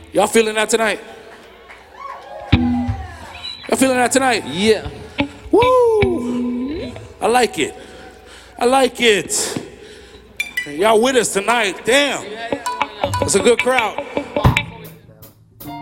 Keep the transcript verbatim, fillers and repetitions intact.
Y'all feeling that tonight? Y'all feeling that tonight? Yeah. Woo! I like it. I like it. Y'all with us tonight. Damn. It's a good crowd.